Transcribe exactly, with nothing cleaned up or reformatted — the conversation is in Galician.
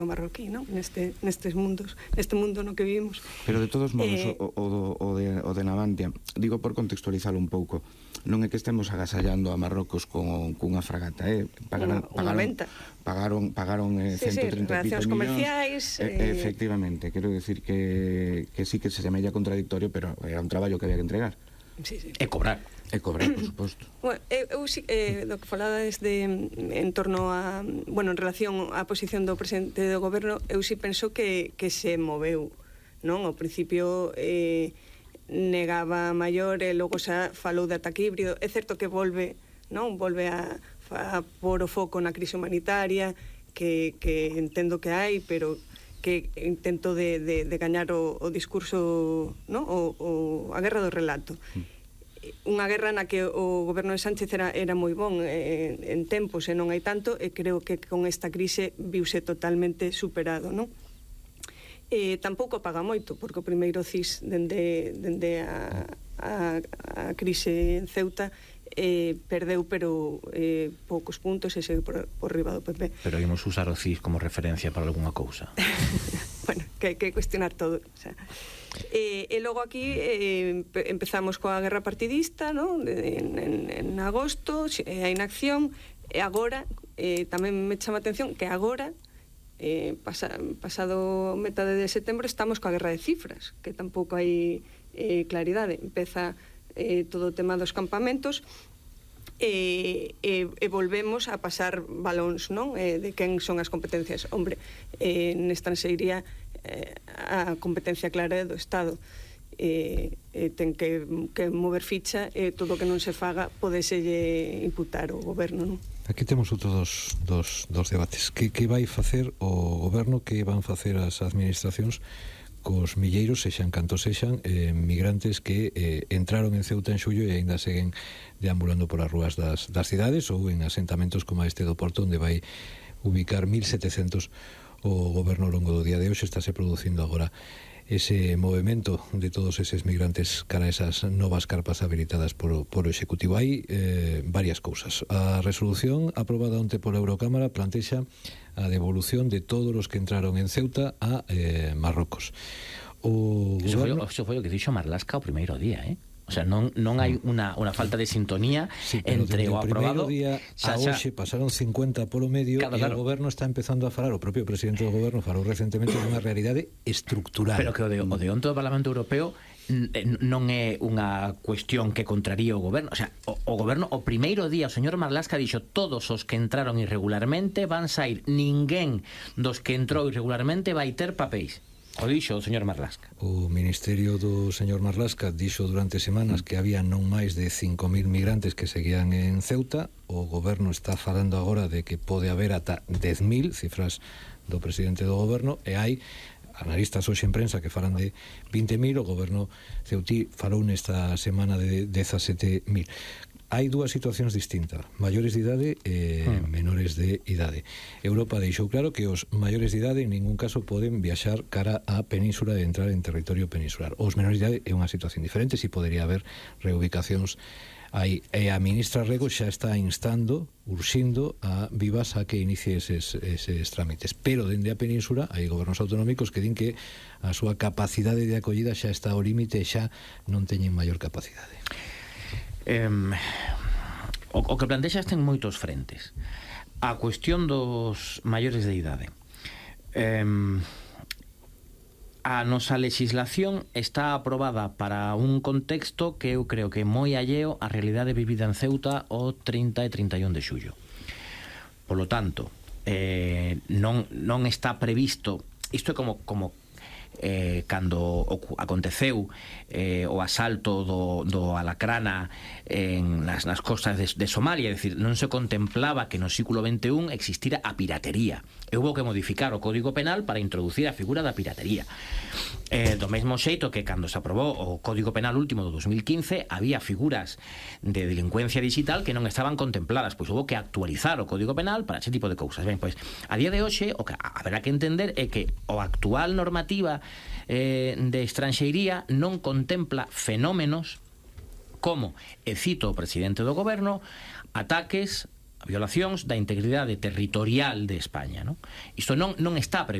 marroquí, non? Neste, nestes mundos, neste mundo no que vivimos. Pero de todos modos, eh, o, o, o, de, o de Navantia, digo por contextualizalo un pouco, non é que estemos agasallando a Marrocos con cunha fragata, eh? Pagaron, unha, unha venta. Pagaron, pagaron eh, sí, ciento treinta sí, pico relacións millóns. comerciais. Eh, eh... Efectivamente, quero decir que, que sí que se semella contradictorio, pero era un traballo que había que entregar. Sí, sí. E cobrar. E cobrar, por suposto. Bueno, eu, eh, do que falaba desde en torno a, bueno, en relación á posición do presidente do goberno, eu si penso que, que se moveu, non? Ao principio eh, negaba maior e logo xa falou de ataque híbrido. É certo que volve, non? Volve a, a pôr o foco na crise humanitaria, que, que entendo que hai, pero que intento de, de, de gañar o, o discurso, non? O, o, a guerra do relato. Mm. Unha guerra na que o goberno de Sánchez era, era moi bon eh, en tempos e non hai tanto, e creo que con esta crise viuse totalmente superado, non? Eh, tampouco paga moito, porque o primeiro C I S dende, dende a, a, a crise en Ceuta eh, perdeu, pero eh, poucos puntos e segue por, por riba do P P. Pero ímos usar o C I S como referencia para algunha cousa. Bueno, que hai que cuestionar todo, o sea. E, e logo aquí eh, empezamos coa guerra partidista, ¿no? en, en, en agosto, a inacción, e agora eh, tamén me chama a atención que agora eh, pasa, pasado metade de setembro estamos coa guerra de cifras, que tampouco hai eh, claridade. Empeza eh, todo o tema dos campamentos e, e, e volvemos a pasar balóns, non? Eh, de quen son as competencias. Hombre, eh, nesta estranxeiría eh, a competencia clara é do Estado. Eh, eh, ten que, que mover ficha e eh, todo o que non se faga podeselle imputar o goberno, non? Aquí temos outro dos, dos, dos debates. Que, que vai facer o goberno, que van facer as administracións cos milleiros, sexan cantos sexan, eh, migrantes que eh, entraron en Ceuta en xullo e aínda seguen deambulando polas rúas das, das cidades ou en asentamentos como este do Porto, onde vai ubicar mil setecentos o goberno ao longo do día de hoxe. Estáse producindo agora ese movimento de todos eses migrantes cara a esas novas carpas habilitadas por, por o Executivo. Hai eh, varias cousas. A resolución aprobada onte pola Eurocámara plantexa a devolución de todos os que entraron en Ceuta a eh, Marrocos. O Eso foi, goberno... eso foi o que dixo Marlaska o primeiro día, eh? O sea, non, non hai unha, unha falta de sintonía sí, entre o aprobado... O primeiro día a hoxe pasaron cincuenta polo medio, claro, e claro. O goberno está empezando a falar, o propio presidente do goberno falou recentemente de unha realidade estructural. Pero que o de, o de onte do Parlamento Europeo non é unha cuestión que contraría o goberno. O sea, o, o goberno, o primeiro día, o señor Marlaska dixo: todos os que entraron irregularmente van sair, ninguén dos que entrou irregularmente vai ter papéis. O dixo o señor Marlaska. O ministerio do señor Marlaska dixo durante semanas que había non máis de cinco mil migrantes que seguían en Ceuta. O goberno está falando agora de que pode haber ata dez mil, cifras do presidente do goberno, e hai analistas hoxe en prensa que falan de vinte mil. O goberno ceutí falou nesta semana de dezasete mil. Hai dúas situacións distintas: maiores de idade e hmm. menores de idade. Europa deixou claro que os maiores de idade en ningún caso poden viaxar cara á península e entrar en territorio peninsular. Os menores de idade é unha situación diferente, si podería haber reubicacións aí. E a ministra Rego xa está instando, urxindo a Vivas a que inicie eses, eses trámites. Pero dende a península hai gobernos autonómicos que din que a súa capacidade de acollida xa está ao límite e xa non teñen maior capacidade. Eh, o, o que plantexas ten moitos frentes. A cuestión dos maiores de idade, eh, a nosa legislación está aprobada para un contexto que eu creo que é moi alleo á realidade vivida en Ceuta o trinta e trinta e un de xullo. Por lo tanto, eh, non, non está previsto, isto é como, como eh, cando aconteceu eh, o asalto do, do Alacrana en nas, nas costas de, de Somalia, é dicir, non se contemplaba que no século vinte e un existira a piratería, e houbo que modificar o Código Penal para introducir a figura da piratería. Eh, do mesmo xeito que cando se aprobou o Código Penal último do dos mil quince había figuras de delincuencia digital que non estaban contempladas, pois houbo que actualizar o Código Penal para ese tipo de cousas. Ben, pois, a día de hoxe o que haberá que entender é que o actual normativa eh, de estranxeiría non contempla fenómenos como, e cito o presidente do goberno, ataques violacións da integridade territorial de España, non? Isto non, non está previsto